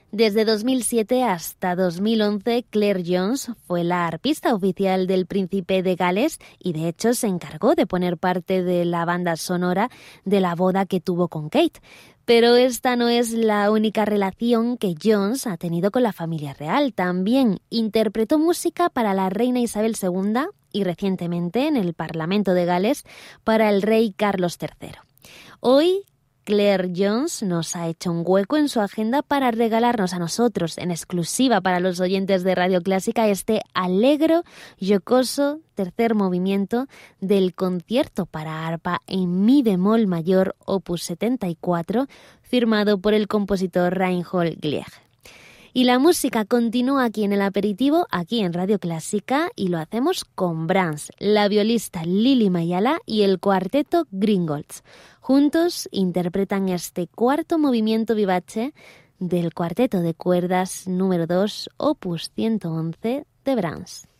Desde 2007 hasta 2011, Claire Jones fue la arpista oficial del Príncipe de Gales y de hecho se encargó de poner parte de la banda sonora de la boda que tuvo con Kate. Pero esta no es la única relación que Jones ha tenido con la familia real. También interpretó música para la reina Isabel II y recientemente en el Parlamento de Gales para el rey Carlos III. Hoy, Claire Jones nos ha hecho un hueco en su agenda para regalarnos a nosotros, en exclusiva para los oyentes de Radio Clásica, este alegro, jocoso tercer movimiento del concierto para arpa en mi bemol mayor opus 74, firmado por el compositor Reinhold Glieg. Y la música continúa aquí en el aperitivo, aquí en Radio Clásica, y lo hacemos con Brahms, la violista Lili Mayala y el cuarteto Gringolds. Juntos interpretan este cuarto movimiento vivace del cuarteto de cuerdas número 2, opus 111 de Brahms.